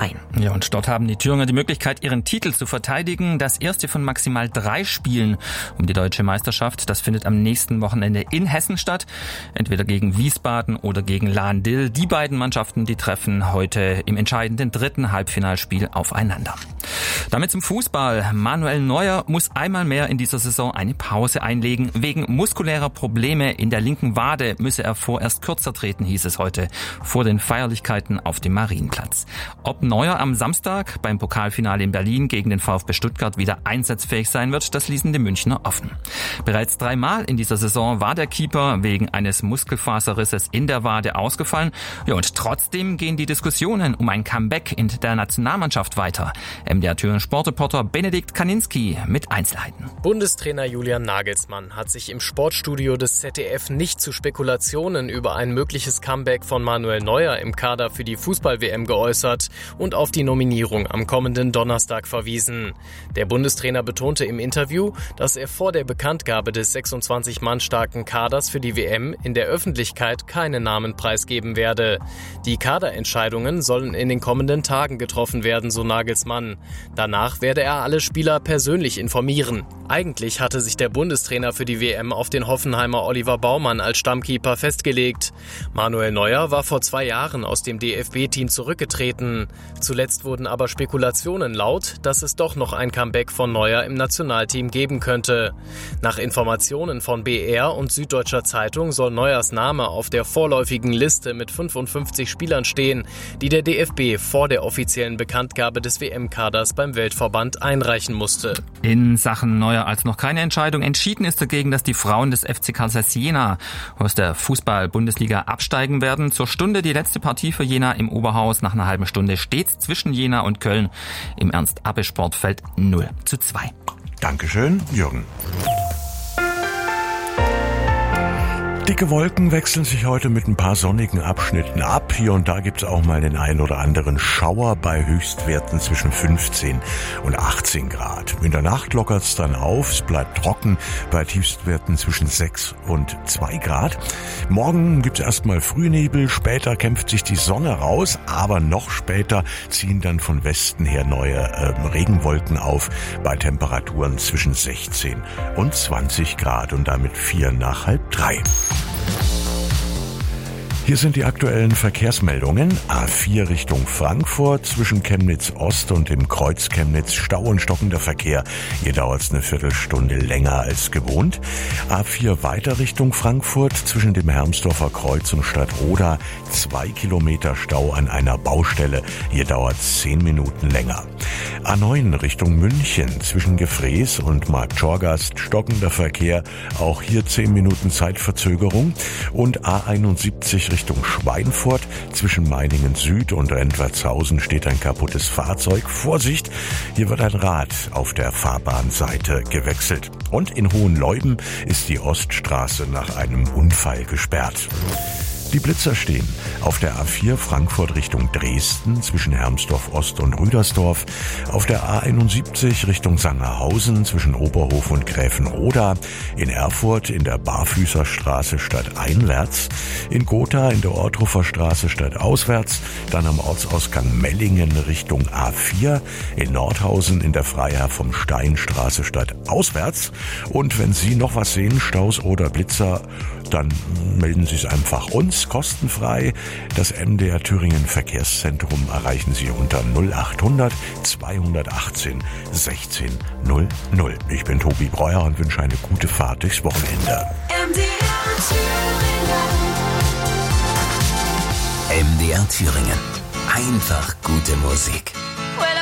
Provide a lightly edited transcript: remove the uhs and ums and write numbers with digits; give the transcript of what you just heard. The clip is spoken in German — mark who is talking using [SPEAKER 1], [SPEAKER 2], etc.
[SPEAKER 1] ein.
[SPEAKER 2] Ja, und dort haben die Thüringer die Möglichkeit, ihren Titel zu verteidigen. Das erste von maximal 3 Spielen um die deutsche Meisterschaft. Das findet am nächsten Wochenende in Hessen statt. Entweder gegen Wiesbaden oder gegen Lahn-Dill. Die beiden Mannschaften, die treffen heute im entscheidenden 3. Halbfinalspiel aufeinander. Damit zum Fußball. Manuel Neuer muss einmal mehr in dieser Saison eine Pause einlegen. Wegen muskulärer Probleme in der linken Wade müsse er vorerst kürzer treten, hieß es heute vor den Feierlichkeiten auf dem Marienplatz. Ob Neuer am Samstag beim Pokalfinale in Berlin gegen den VfB Stuttgart wieder einsatzfähig sein wird, das ließen die Münchner offen. Bereits 3-mal in dieser Saison war der Keeper wegen eines Muskelfaserrisses in der Wade ausgefallen. Ja, und trotzdem gehen die Diskussionen um ein Comeback in der Nationalmannschaft weiter. MDR Thüringen Sportreporter Benedikt Kaninski mit Einzelheiten.
[SPEAKER 3] Bundestrainer Julian Nagelsmann hat sich im Sportstudio des ZDF nicht zu Spekulationen über ein mögliches Comeback von Manuel Neuer im Kader für die Fußball-WM geäußert und auf die Nominierung am kommenden Donnerstag verwiesen. Der Bundestrainer betonte im Interview, dass er vor der Bekanntgabe des 26 Mann starken Kaders für die WM in der Öffentlichkeit keine Namen preisgeben werde. Die Kaderentscheidungen sollen in den kommenden Tagen getroffen werden, so Nagelsmann. Danach werde er alle Spieler persönlich informieren. Eigentlich hatte sich der Bundestrainer für die WM auf den Hoffenheimer Oliver Baumann als Stammkeeper festgelegt. Manuel Neuer war vor 2 Jahren aus dem DFB-Team zurückgetreten. Zuletzt wurden aber Spekulationen laut, dass es doch noch ein Comeback von Neuer im Nationalteam geben könnte. Nach Informationen von BR und Süddeutscher Zeitung soll Neuers Name auf der vorläufigen Liste mit 55 Spielern stehen, die der DFB vor der offiziellen Bekanntgabe des WM-Kaders beim Weltverband einreichen musste.
[SPEAKER 2] In Sachen Neuer als noch keine Entscheidung. Entschieden ist dagegen, dass die Frauen des FC Carl Zeiss Jena aus der Fußball-Bundesliga absteigen werden. Zur Stunde die letzte Partie für Jena im Oberhaus. Nach einer halben Stunde steht's zwischen Jena und Köln im Ernst-Abbe-Sportfeld 0:2.
[SPEAKER 4] Dankeschön, Jürgen. Dicke Wolken wechseln sich heute mit ein paar sonnigen Abschnitten ab. Hier und da gibt's auch mal den ein oder anderen Schauer bei Höchstwerten zwischen 15 und 18 Grad. In der Nacht lockert's dann auf, es bleibt trocken bei Tiefstwerten zwischen 6 und 2 Grad. Morgen gibt's erstmal Frühnebel, später kämpft sich die Sonne raus, aber noch später ziehen dann von Westen her neue Regenwolken auf bei Temperaturen zwischen 16 und 20 Grad und damit 2 nach 2:30. Hier sind die aktuellen Verkehrsmeldungen. A4 Richtung Frankfurt zwischen Chemnitz Ost und dem Kreuz Chemnitz Stau und stockender Verkehr. Hier dauert es eine Viertelstunde länger als gewohnt. A4 weiter Richtung Frankfurt zwischen dem Hermsdorfer Kreuz und Stadtroda 2 Kilometer Stau an einer Baustelle. Hier dauert es 10 Minuten länger. A9 Richtung München zwischen Gefrees und Marktschorgast stockender Verkehr. Auch hier 10 Minuten Zeitverzögerung. Und A71 Richtung Schweinfurt. Zwischen Meiningen Süd und Rentwertshausen steht ein kaputtes Fahrzeug. Vorsicht, hier wird ein Rad auf der Fahrbahnseite gewechselt. Und in Hohenleuben ist die Oststraße nach einem Unfall gesperrt. Die Blitzer stehen auf der A4 Frankfurt Richtung Dresden zwischen Hermsdorf Ost und Rüdersdorf, auf der A71 Richtung Sangerhausen zwischen Oberhof und Gräfenroda, in Erfurt in der Barfüßerstraße stadteinwärts, in Gotha in der Orthofer Straße stadtauswärts, dann am Ortsausgang Mellingen Richtung A4, in Nordhausen in der Freiherr vom Steinstraße stadtauswärts. Und wenn Sie noch was sehen, Staus oder Blitzer, dann melden Sie es einfach uns, kostenfrei. Das MDR Thüringen Verkehrszentrum erreichen Sie unter 0800 218 16 00. Ich bin Tobi Breuer und wünsche eine gute Fahrt durchs Wochenende.
[SPEAKER 1] MDR Thüringen. Einfach gute Musik.